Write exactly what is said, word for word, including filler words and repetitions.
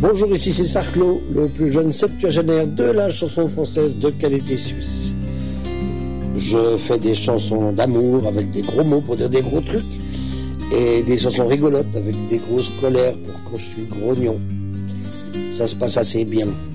Bonjour, ici c'est Sarclo, le plus jeune septuagénaire de la chanson française de qualité suisse. Je fais des chansons d'amour avec des gros mots pour dire des gros trucs et des chansons rigolotes avec des grosses colères pour quand je suis grognon. Ça se passe assez bien.